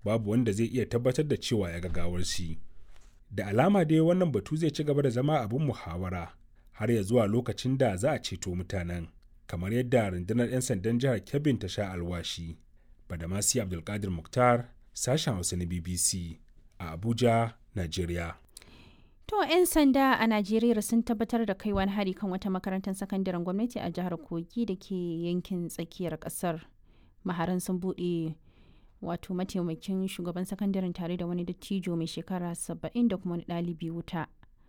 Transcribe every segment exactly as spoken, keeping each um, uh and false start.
babu wanda zai iya tabbatar da cewa ya ga gawar shi. Da alama dai wannan batu zai ci gaba da zama abin muhawara har ya zuwa lokacin da za a ceto mutanen, kamar yadda rundunar 'yan sandan jihar Kebbin ta sha alwashi. Badamasi Abdulkadir Mukhtar, sashen Hausa na B B C a Abuja, Najeriya. To 'yan sanda a Najeriya sun tabbatar da kai wani hari kan wata makarantar sakandaren gwamnati a jihar Kogi da ke yankin tsakiyar kasar. Maharan sun buɗe wato mataimakin shugaban sakandaren tare da wani dattijo mai shekara saba'in da kuma wani ɗalibi wuta.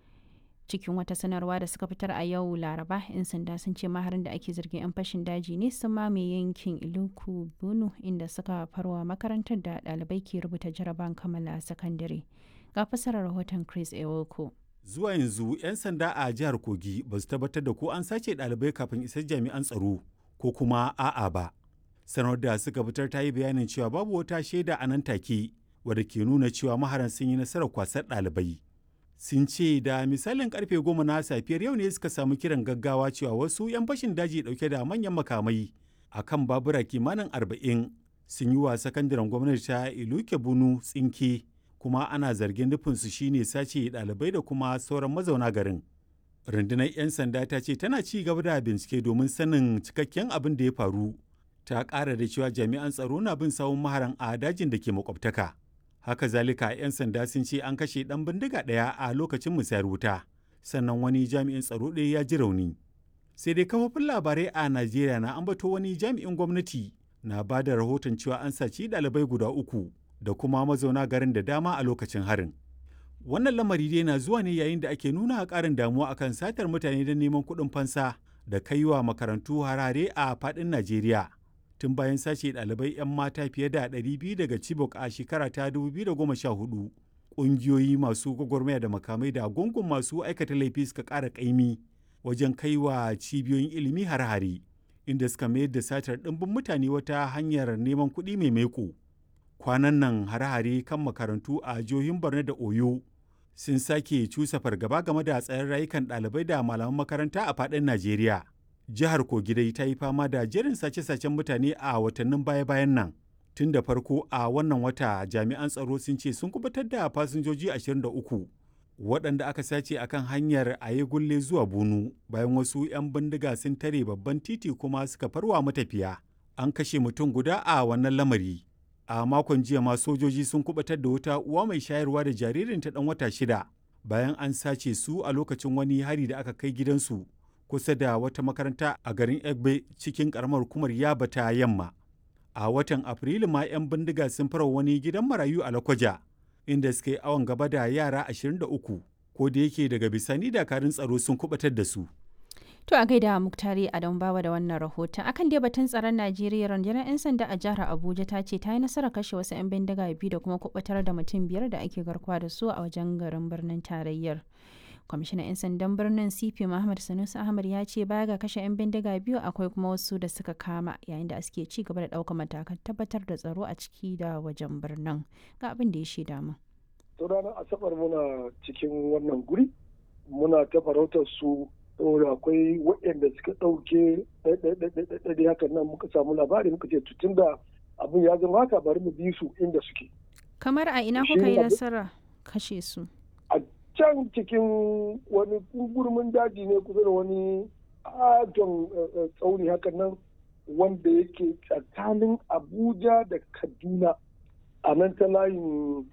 Cikin wata sanarwa da suka fitar a yau Laraba, 'yan sanda sun ce maharin da ake zargin 'yan fashin daji ne sun mamaye yankin Iluku Bunu inda suka farwa makarantar da ɗalibai ke rubuta jaraban kammala sakandare. Ga fasarar rahoton Chris Ewoko. Zuwa yanzu 'yan sanda a jihar Kogi ba su tabbatar da ko an sace ɗalibai kafin isar jami'an tsaro ko kuma a'a ba. Sanar da suka fitar ta yi bayanin cewa babu wata shaida a nan take wadda ke nuna cewa maharan sun yi nasarar kwasar ɗalibai. Sun ce da misalin karfe goma na safiyar yau ne suka samu kiran gaggawa cewa wasu 'yan fashin daji dauke da manyan makamai a kan babura kimanin arba'in sun yi wa sakandaren gwamnati ta Iluke Bunu tsinke, kuma ana zargin nufinsu shine sace ɗalibai da kuma sauran mazauna garin. Rundunar 'yan sanda ta ce tana ci gaba da bincike domin sanin cikakken abin da ya faru. Ta ƙara da cewa jami'an tsaro na bin sawun maharan a dajin da ke makwabtaka. Haka zalika 'yan sanda sun ce an kashe ɗan bindiga ɗaya a lokacin musayar wuta, sannan wani jami'in tsaro ɗaya ya ji rauni. Sai dai kafofin labarai a Najeriya na ambato wani jami'in gwamnati na ba da rahoton cewa an saci ɗalibai guda uku da kuma mazauna garin da dama a lokacin harin. Wannan lamari dai na zuwa ne yayin da ake nuna ƙarin damuwa akan satar mutane don neman kuɗin fansa da kaiwa makarantu harare a faɗin Najeriya. Tun bayan sace ɗalibai 'yan mata fiye da ɗari biyu daga Chibok a shekara ta dubu biyu da goma sha hudu, ƙungiyoyi masu gwagwarmaya da makamai da gungun masu aikata laifi suka ƙara ƙaimi wajen kaiwa cibiyoyin ilimi har-hare, inda suka mayar da satar ɗimbin mutane wata hanyar neman kuɗi mai maiko. Kwanan nan har-hare kan makarantu a jihohin Borno da Oyo sun sake cusa fargaba game da tsaron rayukan ɗalibai da malaman makaranta a faɗin Najeriya. Jihar Kogi dai ta yi fama da jerin sace-sacen mutane a watannin baya-bayan nan. Tun da farko a wannan wata jami'an tsaro sun ce sun kubutar da fasinjoji ashirin da uku waɗanda aka sace akan hanyar Ayegulle zuwa Bunu bayan wasu 'yan bindiga sun tare babban titi kuma suka farwa matafiya. An kashe mutum guda a wannan lamari. A makon jiya ma sojoji sun kubutar da wata uwa mai shayarwa da jaririnta ɗan wata shida bayan an sace su a lokacin wani hari da aka kai gidansu kusa da wata makaranta a garin Egbe cikin karamar hukumar Yaba ta Yamma. A watan Afrilu ma 'yan bindiga sun fara wani gidan marayu a Lokoja, inda suka yi awon gaba da yara ashirin da uku, ko da yake daga bisani dakarun tsaro sun kubatar da su. To a gaida Muktari Adam Bawa da wannan rahoton. Akan dai batun tsaron Najeriya, rundunar 'yan sanda a jihar Abuja ta ce ta yi nasarar kashe wasu 'yan bindiga biyu da kuma kubatar da mutum biyar da ake garkuwa da su a wajen garin birnin tarayyar. Kwamishinan 'yan sandan birnin C P Muhammad Sanusi Ahmad ya ce baya ga kashe 'yan bindiga biyu akwai kuma wasu da suka kama, yayin da suke ci gaba da ɗaukar matakan tabbatar da tsaro a ciki da wajen birnin. Ga abin da ya shaida mu. To ranar Asabar muna cikin wannan guri muna ta farautar su, saboda akwai waɗanda suka ɗauke ɗaiɗaiɗaiɗaiɗaiɗai hakan nan muka samu labari muka ce tun da abin ya zama haka bari mu bi su inda suke. Kamar a ina kuka yi nasara kashe su? A can cikin wani gurmin daji ne kusa da wani adon tsauni hakan nan wanda yake tsakanin Abuja da Kaduna a nan ta layin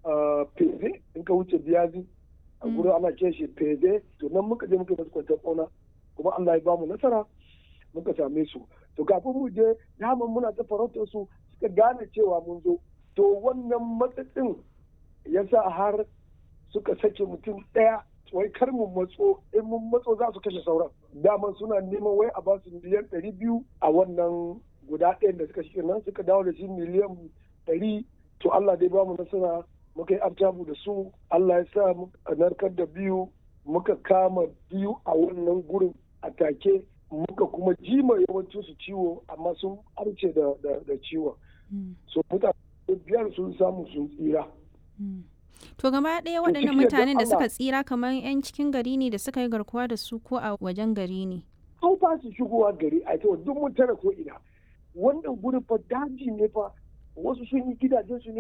Feze in ka wuce Biyazi. a gurin ana ce shi fede, to nan muka je muka masu kwantar ƙauna kuma Allah ya bamu nasara muka same su. To kafin mu je daman muna ta farautar su suka gane cewa mun zo, to wannan matsatsin ya sa har suka sake mutum ɗaya wai kar mu matso, in mun matso za su kashe sauran. Daman suna neman wai a basu miliyan ɗari biyu a wannan guda ɗayan da suka shi nan, suka dawo da shi miliyan ɗari. To Allah dai bamu nasara muka yi abtabu da su, Allah ya sa a narkar da biyu, muka kama biyu a wannan gurin a take, muka kuma jima yawancin su ciwo amma sun arce da, da, da ciwon. Mm. So mutane biyar sun samu sun tsira. Mm. To gaba ɗaya waɗannan mutanen da suka tsira kamar 'yan cikin gari ne da suka yi garkuwa da su ko a wajen gari ne? An fasu shigowa gari a ita duk mun tara ko ina. Wannan gurin fa daji ne fa, wasu sun yi gidajen su ne